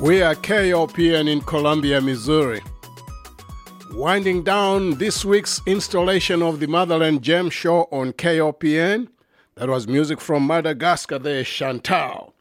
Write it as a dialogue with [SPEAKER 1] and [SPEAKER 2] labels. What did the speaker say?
[SPEAKER 1] We are KOPN in Columbia, Missouri. Winding down this week's installation of the Motherland Jam Show on KOPN. That was music from Madagascar there, Chantal.